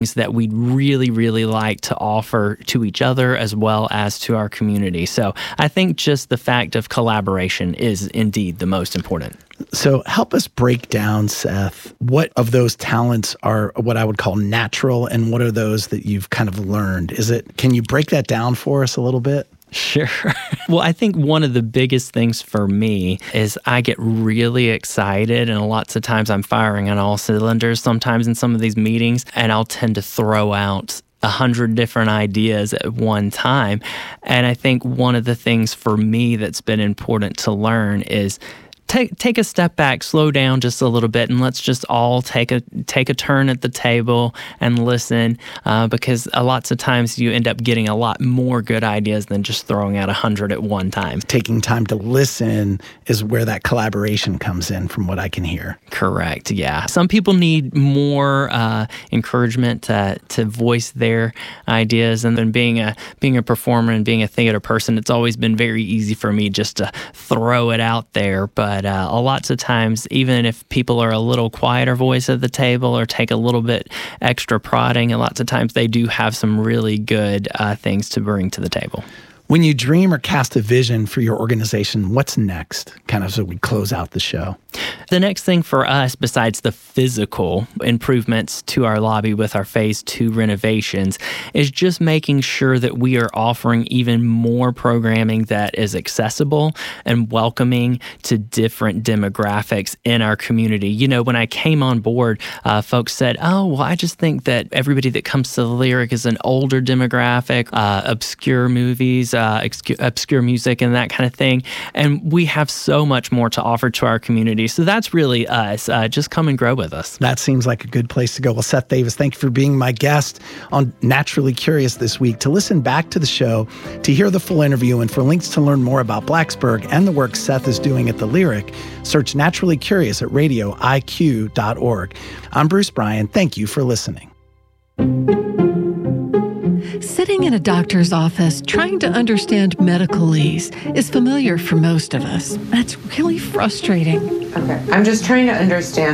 that we'd really, really like to offer to each other as well as to our community. So I think just the fact of collaboration is indeed the most important. So help us break down, Seth, what of those talents are what I would call natural and what are those that you've kind of learned? Can you break that down for us a little bit? Sure. Well, I think one of the biggest things for me is I get really excited, and lots of times I'm firing on all cylinders sometimes in some of these meetings, and I'll tend to throw out 100 different ideas at one time. And I think one of the things for me that's been important to learn is take a step back, slow down just a little bit, and let's just all take a turn at the table and listen, because lots of times you end up getting a lot more good ideas than just throwing out 100 at one time. Taking time to listen is where that collaboration comes in, from what I can hear. Correct, yeah. Some people need more encouragement to voice their ideas, and then being a performer and being a theater person, it's always been very easy for me just to throw it out there, but lots of times, even if people are a little quieter voice at the table or take a little bit extra prodding, and lots of times they do have some really good things to bring to the table. When you dream or cast a vision for your organization, what's next? Kind of so we close out the show. The next thing for us, besides the physical improvements to our lobby with our Phase 2 renovations, is just making sure that we are offering even more programming that is accessible and welcoming to different demographics in our community. You know, when I came on board, folks said, oh, well, I just think that everybody that comes to the Lyric is an older demographic, obscure movies, obscure music and that kind of thing. And we have so much more to offer to our community. So that's really us. Just come and grow with us. That seems like a good place to go. Well, Seth Davis, thank you for being my guest on Naturally Curious this week. To listen back to the show, to hear the full interview, and for links to learn more about Blacksburg and the work Seth is doing at the Lyric, search Naturally Curious at radioiq.org. I'm Bruce Bryan. Thank you for listening. Sitting in a doctor's office trying to understand medicalese is familiar for most of us. That's really frustrating. Okay, I'm just trying to understand,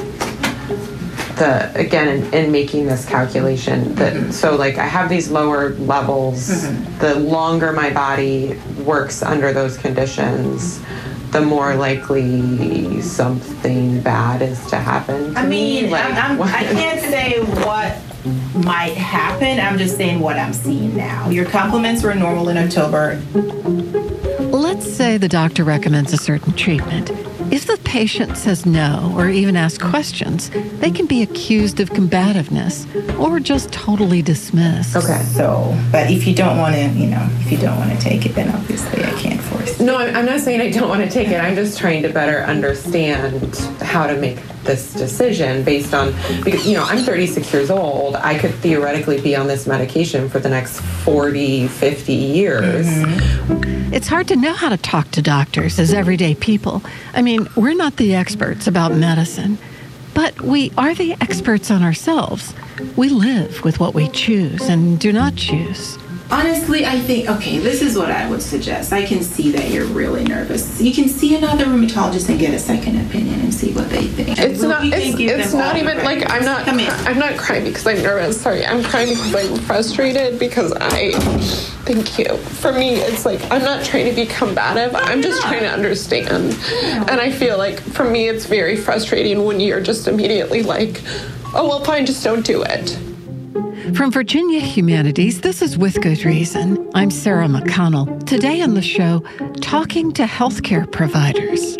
in making this calculation, so I have these lower levels, the longer my body works under those conditions, the more likely something bad is to happen to me. I can't say what might happen. I'm just saying what I'm seeing now. Your compliments were normal in October. Let's say the doctor recommends a certain treatment. If the patient says no or even asks questions, they can be accused of combativeness or just totally dismissed. Okay. So, but if you don't want to, take it, then obviously I can't force it. No, I'm not saying I don't want to take it. I'm just trying to better understand how to make this decision based on, because, I'm 36 years old. I could theoretically be on this medication for the next 40, 50 years. Mm-hmm. It's hard to know how to talk to doctors as everyday people. I mean, we're not the experts about medicine, but we are the experts on ourselves. We live with what we choose and do not choose. Honestly, I think, this is what I would suggest. I can see that you're really nervous. You can see another rheumatologist and get a second opinion and see what they think. It's not even I'm not crying because I'm nervous. Sorry, I'm crying because I'm frustrated because thank you. For me, it's I'm not trying to be combative. I'm just trying to understand. And I feel for me, it's very frustrating when you're just immediately oh, well, fine, just don't do it. From Virginia Humanities, this is With Good Reason. I'm Sarah McConnell. Today on the show, talking to healthcare providers.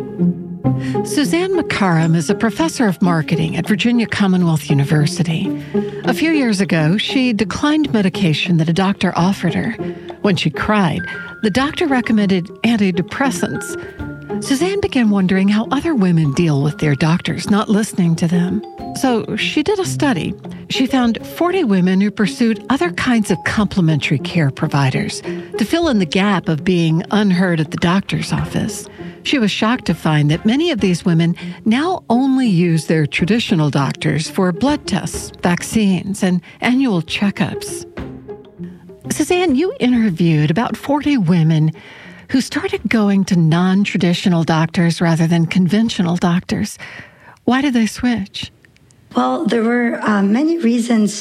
Suzanne McCarram is a professor of marketing at Virginia Commonwealth University. A few years ago, she declined medication that a doctor offered her. When she cried, the doctor recommended antidepressants. Suzanne began wondering how other women deal with their doctors not listening to them. So she did a study. She found 40 women who pursued other kinds of complementary care providers to fill in the gap of being unheard at the doctor's office. She was shocked to find that many of these women now only use their traditional doctors for blood tests, vaccines, and annual checkups. Suzanne, you interviewed about 40 women who started going to non-traditional doctors rather than conventional doctors. Why did they switch? Well, there were many reasons